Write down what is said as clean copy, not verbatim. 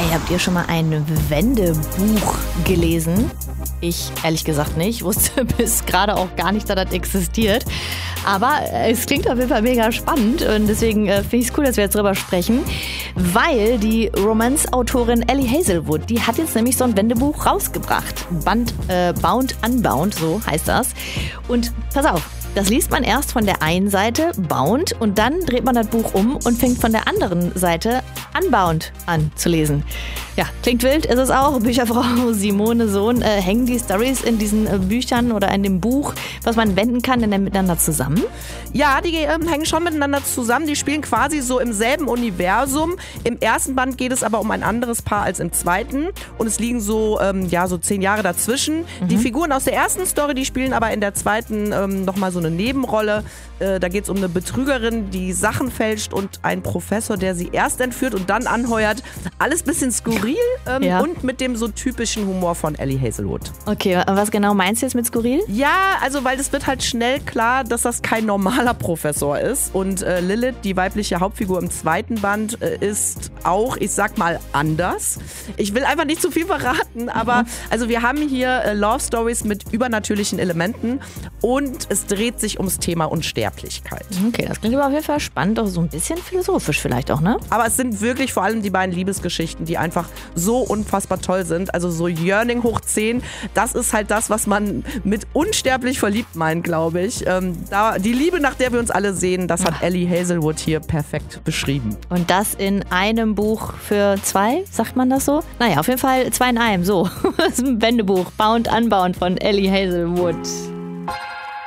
Hey, habt ihr schon mal ein Wendebuch gelesen? Ich ehrlich gesagt nicht. Wusste bis gerade auch gar nicht, dass das existiert. Aber es klingt auf jeden Fall mega spannend und deswegen finde ich es cool, dass wir jetzt drüber sprechen, weil die Romance-Autorin Ellie Hazelwood, die hat jetzt nämlich so ein Wendebuch rausgebracht. Bound Unbound, so heißt das. Und pass auf, das liest man erst von der einen Seite, Bound, und dann dreht man das Buch um und fängt von der anderen Seite Unbound an zu lesen. Ja, klingt wild, ist es auch. Bücherfrau Simone Sohn, hängen die Storys in diesen Büchern oder in dem Buch, was man wenden kann, denn miteinander zusammen? Ja, die hängen schon miteinander zusammen. Die spielen quasi so im selben Universum. Im ersten Band geht es aber um ein anderes Paar als im zweiten. Und es liegen so 10 Jahre dazwischen. Die Figuren aus der ersten Story, die spielen aber in der zweiten nochmal so eine Nebenrolle. Da geht es um eine Betrügerin, die Sachen fälscht und einen Professor, der sie erst entführt und dann anheuert. Alles bisschen skurril und mit dem so typischen Humor von Ellie Hazelwood. Okay, was genau meinst du jetzt mit skurril? Ja, also weil es wird halt schnell klar, dass das kein normaler Professor ist. Und Lilith, die weibliche Hauptfigur im zweiten Band, ist auch, ich sag mal, anders. Ich will einfach nicht zu viel verraten, aber also wir haben hier Love Stories mit übernatürlichen Elementen und es dreht sich ums Thema Unsterblichkeit. Okay, das klingt aber auf jeden Fall spannend, auch so ein bisschen philosophisch vielleicht auch, ne? Aber es sind wirklich vor allem die beiden Liebesgeschichten, die einfach so unfassbar toll sind. Also so Yearning hoch 10, das ist halt das, was man mit unsterblich verliebt meint, glaube ich. Die Liebe, nach der wir uns alle sehen, das hat Ellie Hazelwood hier perfekt beschrieben. Und das in einem Buch für 2, sagt man das so? Naja, auf jeden Fall 2 in einem, so. Das ist ein Wendebuch, Bound Unbound von Ellie Hazelwood.